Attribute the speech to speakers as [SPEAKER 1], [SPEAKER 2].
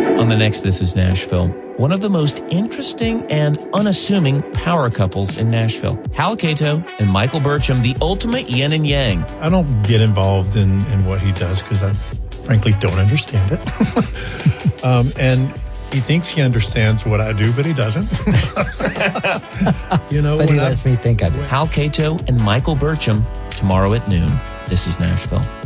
[SPEAKER 1] On the next This Is Nashville, one of the most interesting and unassuming power couples in Nashville. Hal Cato and Michael Burcham, the ultimate yin and yang.
[SPEAKER 2] I don't get involved in what he does because I frankly don't understand it. And he thinks he understands what I do, but he doesn't.
[SPEAKER 3] But he lets me think I do.
[SPEAKER 1] Hal Cato and Michael Burcham, tomorrow at noon. This Is Nashville.